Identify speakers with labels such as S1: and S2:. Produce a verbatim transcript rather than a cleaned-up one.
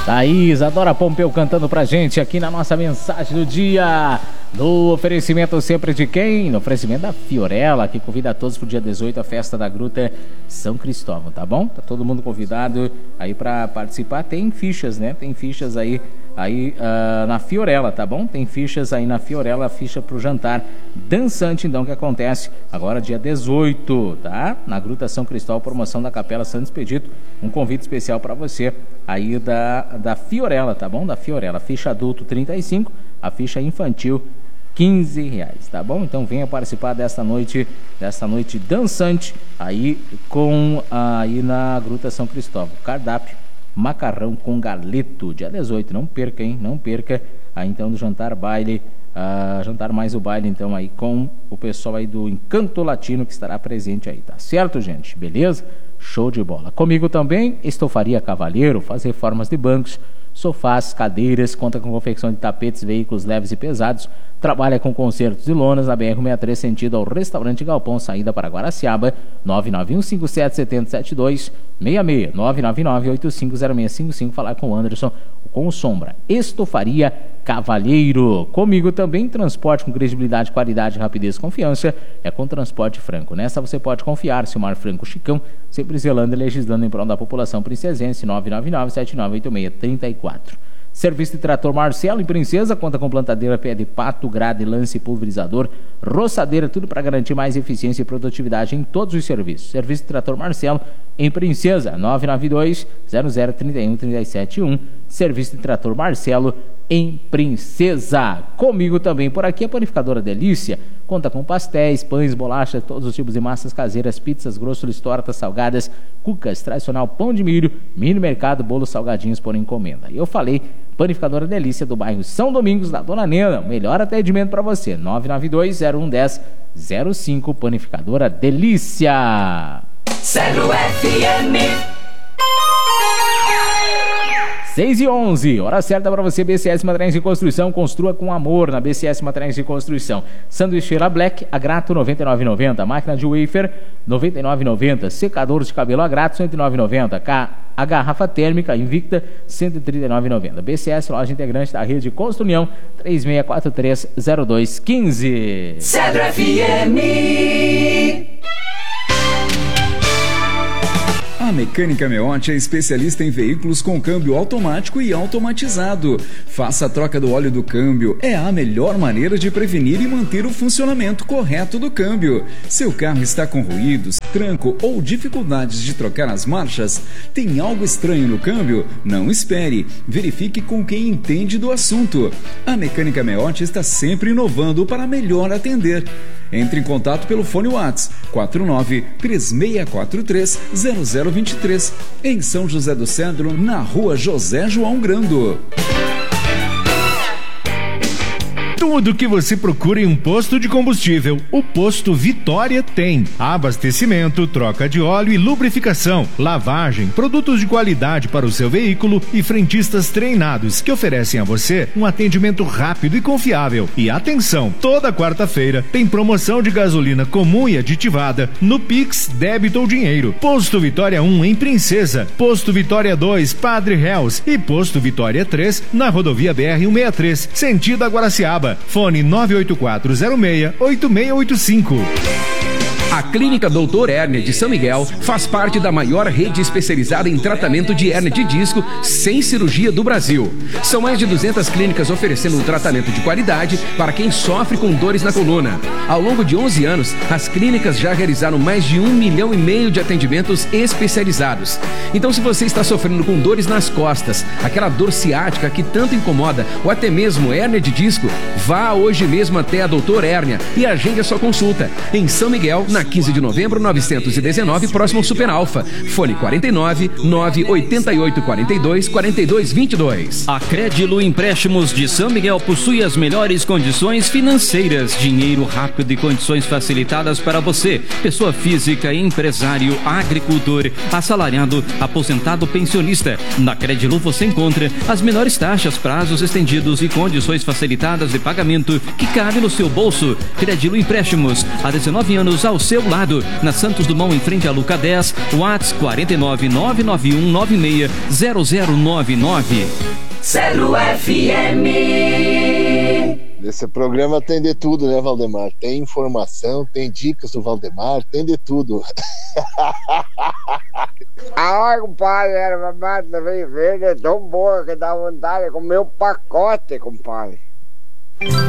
S1: Daí, Isadora Pompeu cantando pra gente aqui na nossa mensagem do dia. No oferecimento sempre de quem? No oferecimento da Fiorella, que convida a todos pro dia dezoito, a festa da Gruta São Cristóvão, tá bom? Tá todo mundo convidado aí pra participar. Tem fichas, né? Tem fichas aí, aí uh, na Fiorella, tá bom? Tem fichas aí na Fiorella, ficha pro jantar dançante, então, que acontece agora dia dezoito, tá? Na Gruta São Cristóvão, promoção da Capela Santo Expedito. Um convite especial pra você aí da, da Fiorella, tá bom? Da Fiorella. Ficha adulto trinta e cinco, a ficha infantil quinze reais, tá bom? Então venha participar desta noite, desta noite dançante aí com aí na Gruta São Cristóvão. Cardápio, macarrão com galeto, dia dezoito, não perca, hein? Não perca. Aí então do jantar baile, uh, jantar mais o baile então aí com o pessoal aí do Encanto Latino que estará presente aí, tá certo, gente? Beleza? Show de bola. Comigo também, Estofaria Cavalheiro, faz reformas de bancos, sofás, cadeiras, conta com confecção de tapetes, veículos leves e pesados, trabalha com concertos de lonas na B R cento e sessenta e três, sentido ao Restaurante Galpão, saída para Guaraciaba, nove nove um cinco sete sete zero sete dois seis seis, nove nove nove oito cinco zero seis cinco cinco, falar com o Anderson, com o Sombra. Estofaria Cavalheiro. Comigo também, transporte com credibilidade, qualidade, rapidez e confiança, é com Transporte Franco. Nessa você pode confiar, Silmar Franco Chicão, sempre zelando e legislando em prol da população princesense, nove nove nove sete nove oito seis três quatro. Serviço de trator Marcelo em Princesa, conta com plantadeira, pé de pato, grade, lance, pulverizador, roçadeira, tudo para garantir mais eficiência e produtividade em todos os serviços. Serviço de trator Marcelo em Princesa, nove nove dois zero zero três um três sete um. Serviço de trator Marcelo em Princesa. Comigo também por aqui a Panificadora Delícia, conta com pastéis, pães, bolachas, todos os tipos de massas caseiras, pizzas, grossos, tortas, salgadas, cucas, tradicional pão de milho, mini mercado, bolos salgadinhos por encomenda. E eu falei, Panificadora Delícia do bairro São Domingos, da Dona Nena, melhor atendimento para você, nove nove dois zero um um zero zero cinco, Panificadora Delícia.
S2: Zero F M
S1: seis e onze, hora certa para você. B C S Materiais de Construção, construa com amor na B C S Materiais de Construção. Sanduicheira Black, a Grato noventa e nove reais e noventa centavos, máquina de wafer noventa e nove reais e noventa centavos, secador de cabelo a Grato cento e nove reais e noventa centavos, a garrafa térmica Invicta cento e trinta e nove reais e noventa centavos. B C S, loja integrante da rede Construnião, três seis quatro três zero dois um cinco.
S2: Cedro F M.
S3: A Mecânica Meotti é especialista em veículos com câmbio automático e automatizado. Faça a troca do óleo do câmbio. É a melhor maneira de prevenir e manter o funcionamento correto do câmbio. Seu carro está com ruídos, tranco ou dificuldades de trocar as marchas? Tem algo estranho no câmbio? Não espere. Verifique com quem entende do assunto. A Mecânica Meotti está sempre inovando para melhor atender. Entre em contato pelo fone WhatsApp quatro nove três seis quatro três zero zero dois três, em São José do Cedro, na rua José João Grando.
S4: Tudo que você procura em um posto de combustível, o Posto Vitória tem. Abastecimento, troca de óleo e lubrificação, lavagem, produtos de qualidade para o seu veículo e frentistas treinados que oferecem a você um atendimento rápido e confiável. E atenção, toda quarta-feira tem promoção de gasolina comum e aditivada no Pix, débito ou dinheiro. Posto Vitória um em Princesa, Posto Vitória dois, Padre Reus e Posto Vitória três na rodovia B R cento e sessenta e três, sentido a Guaraciaba. Fone nove oito quatro zero seis oito seis oito cinco.
S5: A Clínica doutor Hernia de São Miguel faz parte da maior rede especializada em tratamento de hérnia de disco sem cirurgia do Brasil. São mais de duzentas clínicas oferecendo um tratamento de qualidade para quem sofre com dores na coluna. Ao longo de onze anos, as clínicas já realizaram mais de um milhão e meio de atendimentos especializados. Então, se você está sofrendo com dores nas costas, aquela dor ciática que tanto incomoda, ou até mesmo hérnia de disco, vá hoje mesmo até a doutor Hernia e agende a sua consulta em São Miguel, na quinze de novembro, novecentos e dezenove, próximo ao Super Alfa. Fone quarenta e nove, nove oito oito, quarenta e dois, quarenta e dois, vinte e dois.
S6: A Crédilo Empréstimos de São Miguel possui as melhores condições financeiras, dinheiro rápido e condições facilitadas para você, pessoa física, empresário, agricultor, assalariado, aposentado, pensionista. Na Crédilo você encontra as menores taxas, prazos estendidos e condições facilitadas de pagamento que cabe no seu bolso. Crédilo Empréstimos, há dezenove anos ao seu lado. Na Santos Dumont, em frente à Luca dez, WhatsApp quatro nove nove nove um nove seis zero zero nove nove.
S2: Zero F M.
S7: Nesse programa tem de tudo, né, Valdemar? Tem informação, tem dicas do Valdemar, tem de tudo.
S8: Ah, compadre, era uma verde é tão boa que dá vontade de comer um pacote, compadre.